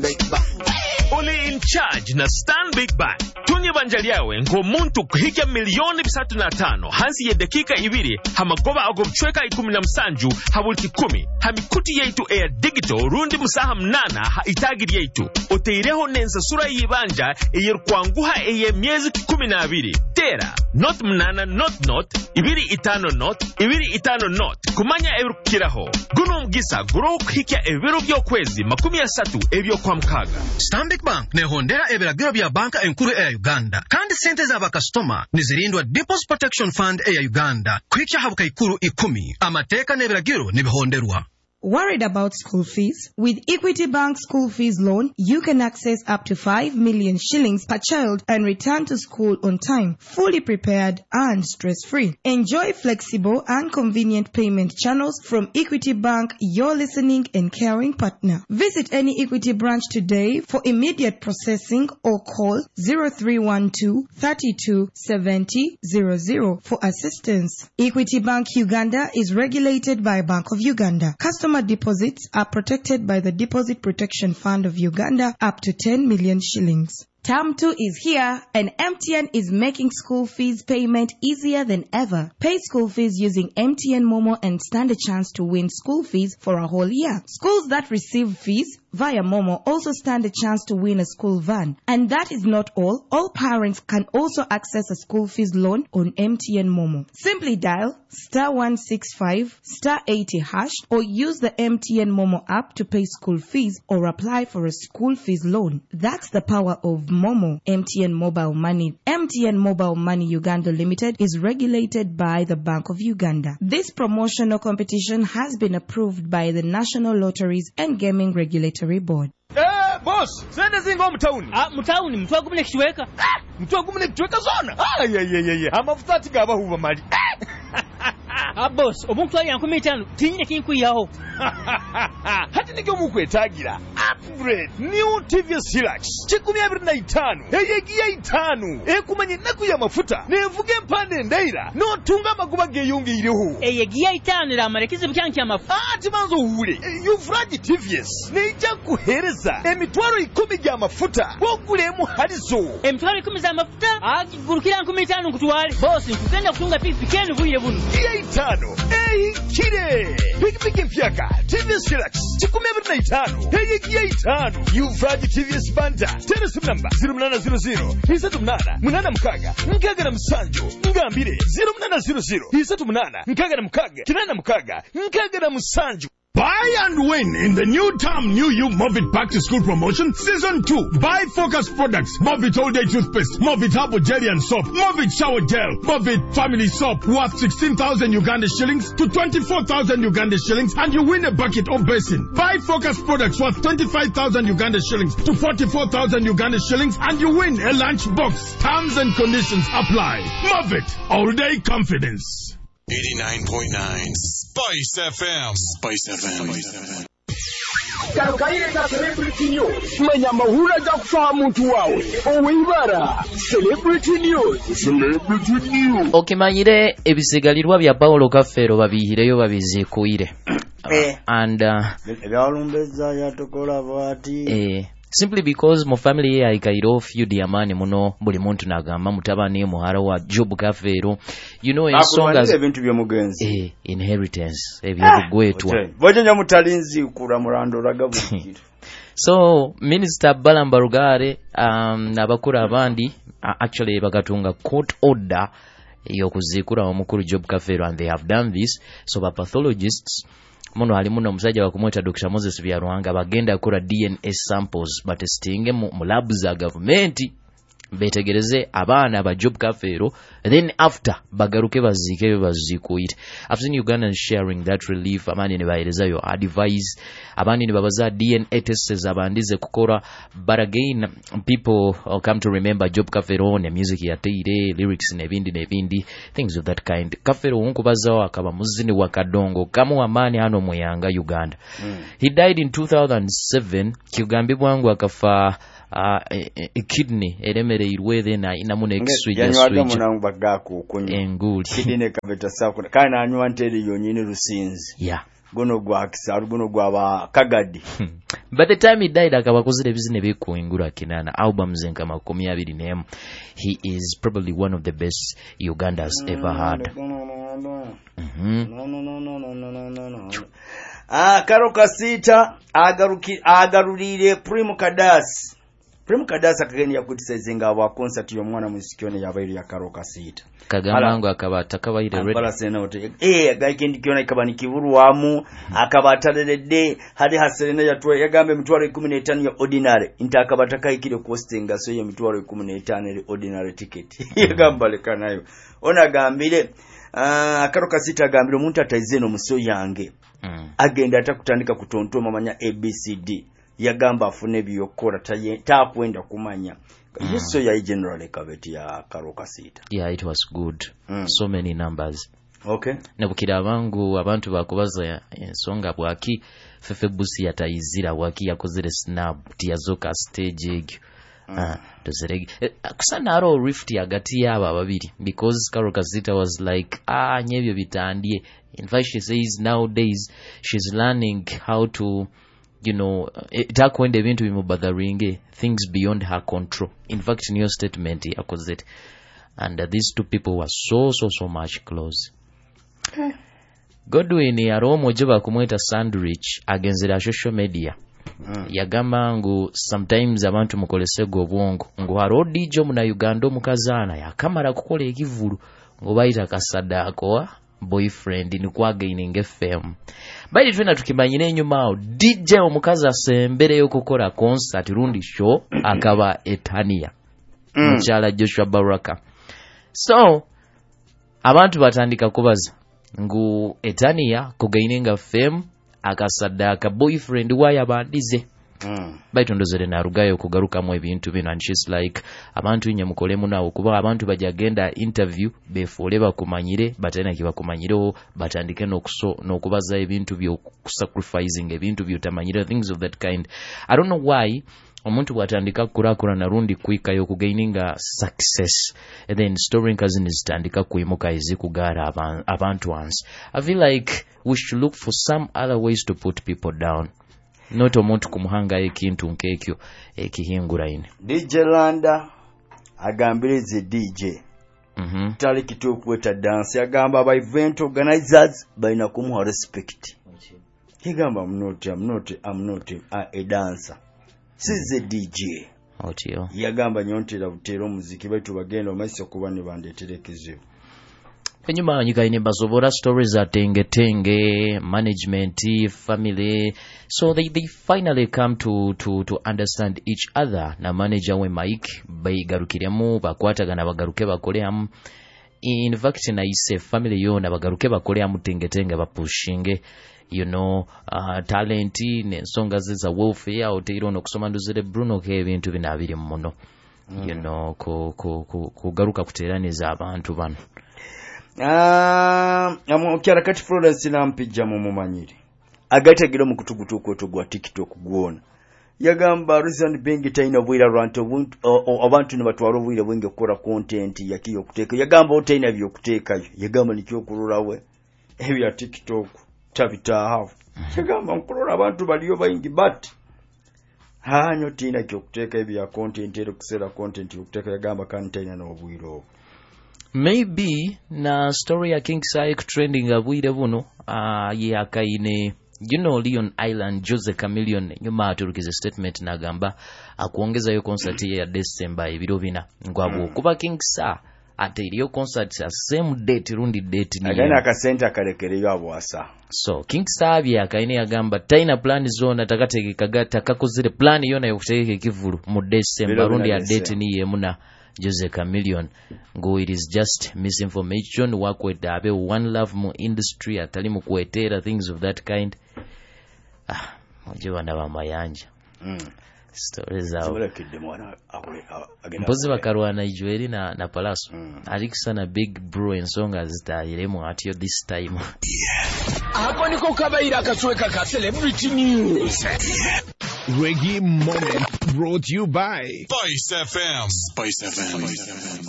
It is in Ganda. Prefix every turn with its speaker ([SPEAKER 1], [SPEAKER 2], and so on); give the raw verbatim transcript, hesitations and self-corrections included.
[SPEAKER 1] Stanbic Bank.
[SPEAKER 2] Oli in charge na Stanbic Bank. Tunye banjaliawe ngo muntu kuhikia milioni bisatu na tano. Hansi ye dakika ibiri hamagoba agobchweka ikumi na msanju habulki kumi. Hamikuti yeitu ea digital rundi musaha mnana ha itagiri yeitu. Oteireho nensa sura yibanja eyer kwanguha eye miezi kumi na abiri. Tera, not mnana not not, ibiri itano not, ibiri itano not. Kumanya ebiru kiraho. Guno mgisa guro kuhikia ebiru byo kwezi makumi ya satu ebyo kwa mkaga.
[SPEAKER 3] Stanbic Bank ne hondera ebiragiro bya banka enkuru eya Uganda. Kandi sente z'aba customer nizirindwa Deposit Protection Fund eya Uganda. Kwicha habuka ikuru ikumi. Amateka nebiragiro nibihonderwa.
[SPEAKER 4] Worried about school fees? With Equity Bank School Fees Loan, you can access up to five million shillings per child and return to school on time, fully prepared and stress-free. Enjoy flexible and convenient payment channels from Equity Bank, your listening and caring partner. Visit any Equity branch today for immediate processing or call zero three one two, three two seven zero zero zero for assistance. Equity Bank Uganda is regulated by Bank of Uganda. Customer deposits are protected by the Deposit Protection Fund of Uganda up to ten million shillings. Term two is here and M T N is making school fees payment easier than ever. Pay school fees using M T N Momo and stand a chance to win school fees for a whole year. Schools that receive fees via Momo also stand a chance to win a school van. And that is not all. All parents can also access a school fees loan on M T N Momo. Simply dial star one six five star eighty hash or use the M T N Momo app to pay school fees or apply for a school fees loan. That's the power of Momo. M T N Mobile Money. M T N Mobile Money Uganda Limited is regulated by the Bank of Uganda. This promotional competition has been approved by the National Lotteries and Gaming Regulatory Board.
[SPEAKER 5] Eh, boss, sende zingo mtauni.
[SPEAKER 6] Ah, mtauni, mtu agumune kichweka.
[SPEAKER 5] Ah, mtu agumune kichweka zona. Ah, ye ye ye ye. Amafuta gaba huba mali.
[SPEAKER 6] Ah, boss, omuntu ali yankumi tano, tinyine kinkuyaho.
[SPEAKER 5] Hati nigyo mukwetagira. Upgrade new T V S Hilux. Chikumi abiri na itano. Eyegiya itano. Ekumanye naku ya mafuta. Nevuge mpande ndaira. No tunga maguba geyungi iriho.
[SPEAKER 6] Eyegiya itano la marekizi byanki ya mafuta.
[SPEAKER 5] Ah, timanzo uhure. Yufraji T V S. Neija kuhereza. Emitwaro ikumi ya mafuta. Wogulemu harizo.
[SPEAKER 6] Emitwaro ikumi za mafuta? Ah, gurukira nkumi tano kutuwale. Boss, nkugenda kutunga pipi kenu vuile bunu.
[SPEAKER 5] Giya itano. Eyi kire. Piki piki mfyaka. T V S Hilux. Chikumi abiri na itano. Eyegiya itano. Yufraji T V S Banda. Telephone number zero nine zero zero. Isatu mnana. Munana mkaga. Mkaga na msanjo. Ngambire zero nine zero zero. Isatu mnana. Mkaga na mkaga. Kinana mkaga. Mkaga na msanjo.
[SPEAKER 7] Buy and win in the new term New You Movit Back to School promotion season two. Buy Focus products, Movit All Day Toothpaste, Movit Herbal Jelly and Soap, Movit Shower Gel, Movit Family Soap worth sixteen thousand Uganda shillings to twenty-four thousand Uganda shillings and you win a bucket or basin. Buy Focus products worth twenty-five thousand Uganda shillings to forty-four thousand Uganda shillings and you win a lunch box. Terms and conditions apply. Movit All Day Confidence.
[SPEAKER 8] eighty-nine point nine Spice F M. Spice F M.
[SPEAKER 9] Karukaire ka Celebrity News. Manya mahura za kufaha muntu wawe. Owibara. Celebrity News. Celebrity News.
[SPEAKER 10] Okimanyire ebisigalirwa bya Paulo Kafero babihireyo babizikuire.
[SPEAKER 11] Eh.
[SPEAKER 10] And uh,
[SPEAKER 11] ebyolumbeza yatokola bwati.
[SPEAKER 10] Eh. Simply because mu family ya ikairo few diamani muno buli muntu nagamba mutabani muhara wa Job Kafero, you know, in song as
[SPEAKER 11] ebintu bya mugenzi
[SPEAKER 10] eh inheritance ebyogwetwa
[SPEAKER 11] boje nya mutalinzi kura murando ragabukira.
[SPEAKER 10] So Minister Balambarugare um nabakura abandi uh, actually bagatunga court order yokuzikura omukuru Job Kafero, and they have done this. So the pathologists muno hali muno musajja bakumweta Doctor Moses Byaruhanga bagenda kura D N A samples batestinge mu lab za government betegereze abana ba Job Kafero, and then after bagaruke bazike bazikuite. I've seen Ugandans sharing that relief. Amani ne baeleza yo advice abandi ne babaza D N A tests abandize kukora, but again people come to remember Job Kafero ne music ya teire lyrics ne bindi ne bindi things of that kind. Kafero unkubaza akaba muzini wa kadongo kama amani hano muyanga Uganda. Mm. He died in two thousand seven. Kigambi bwangu akafa a uh, kidney elemere irwethe na inamune kiswija swija
[SPEAKER 11] yanwa bagako kunyo
[SPEAKER 10] enguli
[SPEAKER 11] kidney kabeta sako kana anywa nteri yonyine rusinzi
[SPEAKER 10] yeah
[SPEAKER 11] guno gwa kisaru guno gwa ba kagadi.
[SPEAKER 10] By the time he died akabakozere bizine bikuingura kinana albums nka makumi abiri n'emu. He is probably one of the best Uganda's ever had.
[SPEAKER 11] Mm-hmm. No no no no no no no no. Ah, Karo Kasita agaruki agarulire Primo Kadas. Primo Kadas akageni yakutisezinga wa concert yo mwana musikione yabairi ya Karo Kasita.
[SPEAKER 10] Kagamango akabata kabaire ready.
[SPEAKER 11] Bala sena ote. Eh agaikendi kiona ikabani kiburu wamu akabatalede hadi haserena yatwa yagambe mitwaro kumi na tano ya ordinary. Inta akabata kaikire costinga so ya mitwaro kumi na tano ya ordinary ticket. Yagamba leka nayo. Ona gambire ah Karo Kasita gambire omuntu atayizeno muso yange. Mm. Agenda atakutandika kutontoma manya A B C D yagamba afune byokora taye takwenda kumanya. Mm. Yeso ya general kabeti ya Karo Kasita.
[SPEAKER 10] Yeah, it was good. Mm. So many numbers.
[SPEAKER 11] Okay.
[SPEAKER 10] Nabukira abangu abantu bakubaza ensonga bwaki fefe busi yatayizira bwaki yakozere snap tiyazoka stage egyo. Mm. Ah, dozerege kusana aro rift yagati yaba babiri because Karo Kasita was like ah nyebyo bitandie. In fact, she says nowadays she's learning how to, you know, takwende bintu bimubagaringe things beyond her control. In fact, in your statement yakoze it, and uh, these two people were so so so much close. Okay. Godwin yaromo joba kumweta Sandrich agenzera social media. Mm. Yagamba ngu sometimes abantu mukolesego obwongo ngu harodi jo muna Uganda mukazana yakamara kukola ekivulu ngo bayita kasadako boyfriend ni kwagaining F M. Bali twena tukimanyine enyuma D J omukazi asembere yokukola concert rundi show akaba Etania. Mm. Mchala Joshua Baraka. So abantu batandika kubaza ngu Etania kugaininga F M akasadaka boyfriend waya bandize. Mm. Baitu ndozere na rugayo kugaruka mu ebintu bino and she's like abantu inye mukolemu nawo kuba abantu bajagenda interview before bakumanyire batena kiba kumanyireho batandike no kuso no kubaza ebintu byo sacrificing ebintu byo tamanyire things of that kind. I don't know why omuntu batandika kurakura na rundi kwika yo kugaininga success and then storing cousin is tandika kuimuka izi kugara abantu once. I feel like we should look for some other ways to put people down. Not omuntu kumuhanga ekintu nkekyo ekihingura ine.
[SPEAKER 11] D J Landa agambirize D J.
[SPEAKER 10] Mhm. Mm
[SPEAKER 11] Tali kitu kweta dance agamba ba event organizers baina kumuha respect. Higamba I'm not I'm not I'm not a, a dancer. Size D J.
[SPEAKER 10] Otio.
[SPEAKER 11] Yagamba nyontera butero muziki baitu bagenda omaiso kuba ne bandeterekezo.
[SPEAKER 10] Penyuma nyikaine basobora stories atenge tenge management family, so they they finally come to to to understand each other na manager we Mike bayigarukiremu bakwatagana bagaruke bakoleamu. In fact na ise family yo na bagaruke bakoleamu tenge tenge bapushinge, you know, uh, talent n'ensonga za welfare otero no kusoma nduzire Bruno ke ebintu binabiri muno. Mm. You know ko ko kugaruka kuteraniza abantu bano.
[SPEAKER 11] Ah, amu kyarakati Florence nampijja mu mumanyiri. Agategera mu kutugutuko tugwa TikTok gwona. Yagamba reason being taina bwira rant abantu ne batwaro bwira bwenge kukora content yakiyo kuteka. Yagamba otaina byo kuteka. Yagamba nikyo kurulawe. Ebya TikTok tabitaho. Yagamba nkurura abantu baliyo bayingi but hanyo tina kyo kuteka ebya content ero kusera content yokuteka yagamba kantaina no bwiro.
[SPEAKER 10] Maybe na story ya King Saik trending abwire buno uh, yakaine, you know, Leon Island Jose Chameleon nyuma aturukize statement nagamba akuongeza yo concert ya December ibiro bina ngwabo mm. kuba King Sa ate yo concert ya same date rundi date ni
[SPEAKER 11] agana akasenta kalekereyo abwasa.
[SPEAKER 10] So King Sa bya kaine yagamba taina plan zone takateke kagata kakozire plan yona yokuteke kivulu mu December rundi ya date ni yemuna Jose Chameleon go it is just misinformation work with dabe one love mu industry atali mu kuetera things of that kind. Ah moje bana ba mayanja mm. Stories out mpozi bakarwana ijweri na na palaso mm. Alikisana big bro ensonga zitayiremo atyo this time.
[SPEAKER 9] Hapo niko kabaira kasweka ka celebrity news.
[SPEAKER 7] Reggae Moment brought you by
[SPEAKER 8] Spice F M. Spice F M.